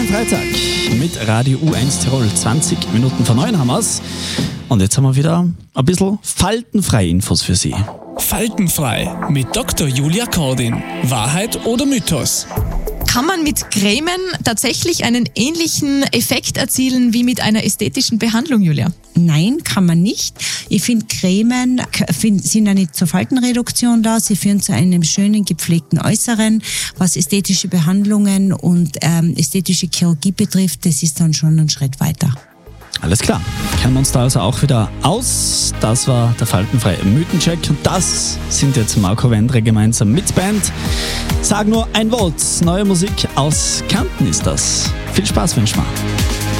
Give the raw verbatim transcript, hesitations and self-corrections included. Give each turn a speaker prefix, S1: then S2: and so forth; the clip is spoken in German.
S1: schönen Freitag mit Radio U eins Tirol. zwanzig Minuten vor neun haben wir's. Und jetzt haben wir wieder ein bisschen faltenfreie Infos für Sie.
S2: Faltenfrei mit Doktor Julia Kordin. Wahrheit oder Mythos?
S3: Kann man mit Cremen tatsächlich einen ähnlichen Effekt erzielen wie mit einer ästhetischen Behandlung, Julia?
S4: Nein, kann man nicht. Ich finde, Cremen sind ja nicht zur Faltenreduktion da. Sie führen zu einem schönen, gepflegten Äußeren. Was ästhetische Behandlungen und ähm, ästhetische Chirurgie betrifft, das ist dann schon ein Schritt weiter.
S1: Alles klar, kennen wir uns da also auch wieder aus. Das war der faltenfreie Mythencheck und das sind jetzt Marco Wendre gemeinsam mit Band. Sag nur ein Wort, neue Musik aus Kärnten ist das. Viel Spaß wünschen wir.